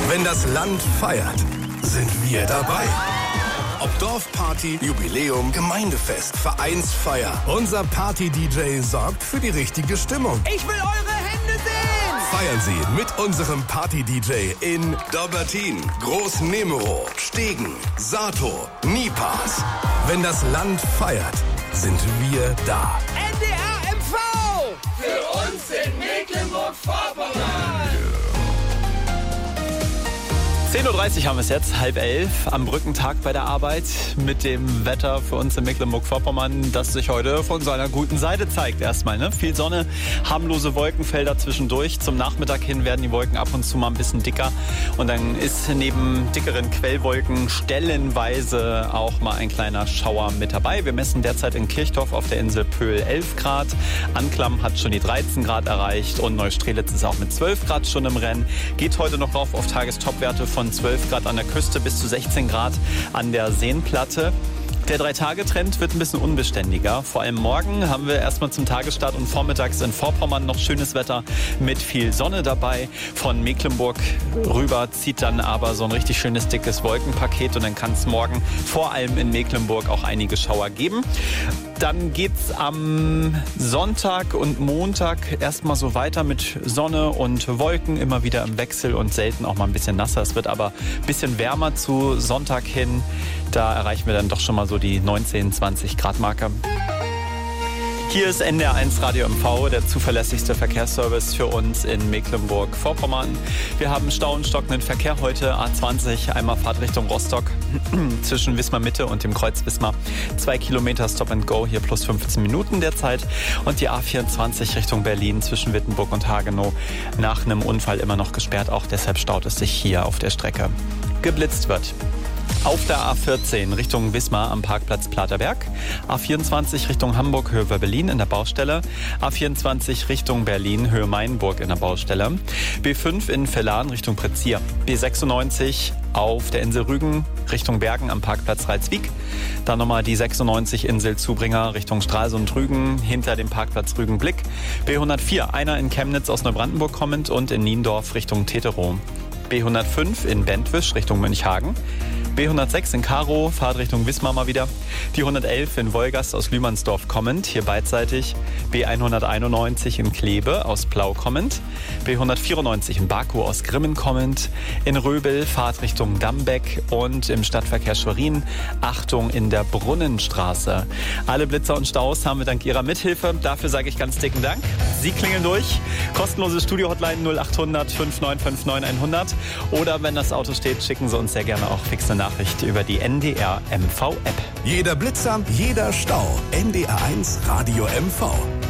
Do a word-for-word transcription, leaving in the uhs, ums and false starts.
Wenn das Land feiert, sind wir dabei. Ob Dorfparty, Jubiläum, Gemeindefest, Vereinsfeier. Unser Party-D J sorgt für die richtige Stimmung. Ich will eure Hände sehen! Feiern Sie mit unserem Party-D J in Dobbertin, Groß-Nemero, Stegen, Sato, Nipas. Wenn das Land feiert, sind wir da. N D R M V! Für uns in Mecklenburg-Vorpommern! zehn Uhr dreißig haben wir es jetzt, halb elf, am Brückentag bei der Arbeit mit dem Wetter für uns in Mecklenburg-Vorpommern, das sich heute von seiner guten Seite zeigt erstmal. Ne? Viel Sonne, harmlose Wolkenfelder zwischendurch. Zum Nachmittag hin werden die Wolken ab und zu mal ein bisschen dicker. Und dann ist neben dickeren Quellwolken stellenweise auch mal ein kleiner Schauer mit dabei. Wir messen derzeit in Kirchdorf auf der Insel Pöhl elf Grad. Anklam hat schon die dreizehn Grad erreicht und Neustrelitz ist auch mit zwölf Grad schon im Rennen. Geht heute noch rauf auf Tagestopwerte von von zwölf Grad an der Küste bis zu sechzehn Grad an der Seenplatte. Der Drei-Tage-Trend wird ein bisschen unbeständiger. Vor allem morgen haben wir erstmal zum Tagesstart und vormittags in Vorpommern noch schönes Wetter mit viel Sonne dabei. Von Mecklenburg rüber zieht dann aber so ein richtig schönes dickes Wolkenpaket und dann kann es morgen vor allem in Mecklenburg auch einige Schauer geben. Dann geht's am Sonntag und Montag erstmal so weiter mit Sonne und Wolken, immer wieder im Wechsel und selten auch mal ein bisschen nasser. Es wird aber ein bisschen wärmer zu Sonntag hin. Da erreichen wir dann doch schon mal so die neunzehn, zwanzig Grad Marke. Hier ist N D R eins Radio M V, der zuverlässigste Verkehrsservice für uns in Mecklenburg-Vorpommern. Wir haben Stau und stockenden Verkehr heute. A zwanzig, einmal Fahrt Richtung Rostock zwischen Wismar Mitte und dem Kreuz Wismar. Zwei Kilometer Stop and Go, hier plus fünfzehn Minuten derzeit. Und die A vierundzwanzig Richtung Berlin zwischen Wittenburg und Hagenow nach einem Unfall immer noch gesperrt. Auch deshalb staut es sich hier auf der Strecke. Geblitzt wird. Auf der A vierzehn Richtung Wismar am Parkplatz Platerberg. A vierundzwanzig Richtung Hamburg, Höhe Berlin in der Baustelle. A vierundzwanzig Richtung Berlin, Höhe Mainburg in der Baustelle. B fünf in Vellan Richtung Prezier. B sechsundneunzig auf der Insel Rügen Richtung Bergen am Parkplatz Reitswiek. Dann nochmal die sechsundneunzig Insel Zubringer Richtung Stralsund Rügen hinter dem Parkplatz Rügenblick. B hundertvier, einer in Chemnitz aus Neubrandenburg kommend und in Niendorf Richtung Teterow. B hundertfünf in Bentwisch Richtung Mönchhagen. B hundertsechs in Karow, Fahrt Richtung Wismar mal wieder. Die hundertelf in Wolgast aus Lühmannsdorf kommend, hier beidseitig. B hunderteinundneunzig in Kleve aus Plau kommend. B hundertvierundneunzig in Baku aus Grimmen kommend. In Röbel, Fahrt Richtung Dambeck und im Stadtverkehr Schwerin. Achtung in der Brunnenstraße. Alle Blitzer und Staus haben wir dank Ihrer Mithilfe. Dafür sage ich ganz dicken Dank. Sie klingeln durch. Kostenlose Studio-Hotline null acht hundert fünf neun fünf neun hundert. Oder wenn das Auto steht, schicken Sie uns sehr gerne auch fixe Nachricht über die N D R M V App. Jeder Blitzer, jeder Stau. N D R eins Radio M V.